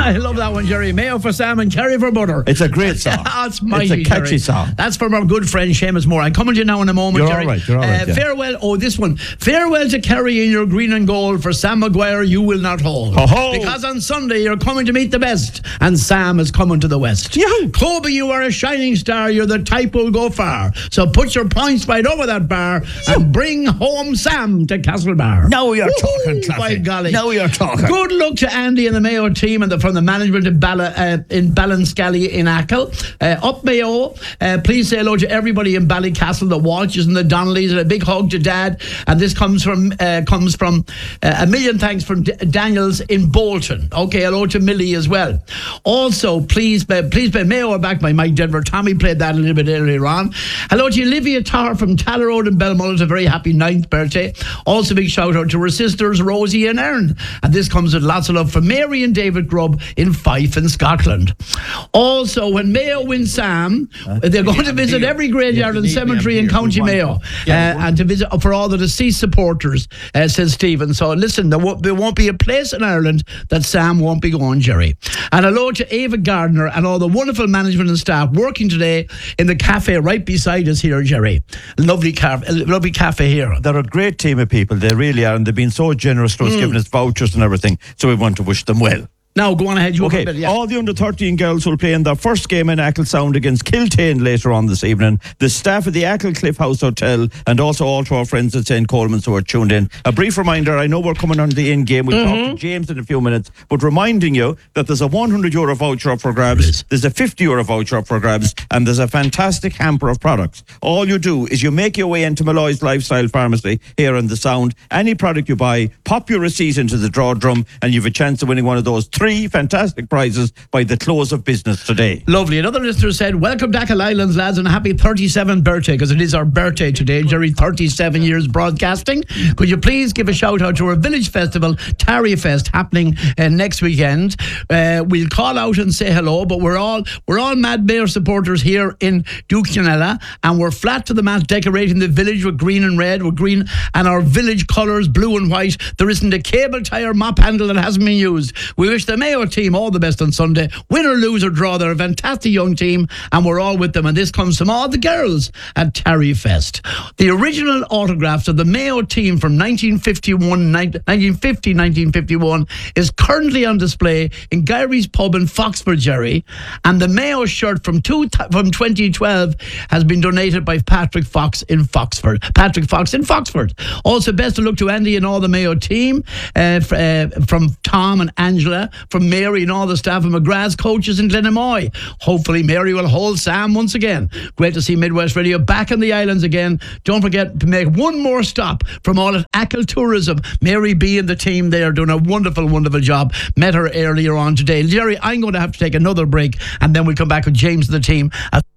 I love that one, Jerry. Mayo for Sam and Kerry for butter. It's a great song. It's mighty, a catchy Jerry. song. That's from our good friend Seamus Moore. I'm coming to you now in a moment, You're Jerry. all right, you're all right, yeah. Farewell. Oh, this one. Farewell to Kerry in your green and gold. For Sam Maguire, you will not hold. Ho-ho. Because on Sunday, you're coming to meet the best. And Sam is coming to the west. Yahoo. Kobe, you are a shining star. You're the type who'll go far. So put your points right over that bar and bring home Sam to Castlebar. Now you're talking, By Claffy. golly. Now you're talking. Good luck to Andy and the Mayo team and from the management in Ballinscally in Achill. Up Mayo, please say hello to everybody in Ballycastle, the Walshes and the Donnellys, and a big hug to Dad. And this comes from a million thanks from Daniels in Bolton. Okay, hello to Millie as well. Also, please play Mayo are back by Mike Denver. Tommy played that a little bit earlier on. Hello to Olivia Tarr from Taller Road in Belmullet, a very happy 9th birthday. Also, big shout out to her sisters Rosie and Erin. And this comes with lots of love from Mary and David Grubb in Fife in Scotland. Also, when Mayo wins Sam, they're going to visit every graveyard and cemetery in County Mayo and to visit for all the deceased supporters, says Stephen. So listen, there won't be a place in Ireland that Sam won't be going, Jerry. And hello to Ava Gardner and all the wonderful management and staff working today in the cafe right beside us here, Jerry. Lovely cafe here. They're a great team of people. They really are, and they've been so generous to us, giving us vouchers and everything. So we want to wish them well. Now, go on ahead. Okay, all the under-13 girls will play in their first game in Achill Sound against Kiltane later on this evening. The staff of the Achill Cliff House Hotel and also all to our friends at St. Coleman's who are tuned in. A brief reminder, I know we're coming on the end game. We'll talk to James in a few minutes, but reminding you that there's a €100 voucher up for grabs, there's a €50 voucher up for grabs, and there's a fantastic hamper of products. All you do is you make your way into Malloy's Lifestyle Pharmacy here in the Sound. Any product you buy, pop your receipt into the draw drum, and you've a chance of winning one of those 3 fantastic prizes by the close of business today. Lovely. Another listener said, welcome to Achill Islands, lads, and a happy 37th birthday, because it is our birthday today, Jerry. 37 years broadcasting. Could you please give a shout out to our village festival, Tarry Fest, happening next weekend. We'll call out and say hello, but we're all Mad Mayor supporters here in Dukeyanella, and we're flat to the mat decorating the village with green and red, with green and our village colours, blue and white. There isn't a cable tire mop handle that hasn't been used. We wish the Mayo team all the best on Sunday. Win or lose or draw, they're a fantastic young team, and we're all with them. And this comes from all the girls at Tarry Fest. The original autographs of the Mayo team from 1951 is currently on display in Guyry's Pub in Foxford, Jerry. And the Mayo shirt from 2012 has been donated by Patrick Fox in Foxford. Also, best of luck to Andy and all the Mayo team, from Tom and Angela, from Mary and all the staff of McGrath's coaches in Glenamoy. Hopefully Mary will hold Sam once again. Great to see Midwest Radio back in the islands again. Don't forget to make one more stop from all at Achill Tourism. Mary B and the team, they are doing a wonderful, wonderful job. Met her earlier on today. Jerry, I'm going to have to take another break, and then we'll come back with James and the team.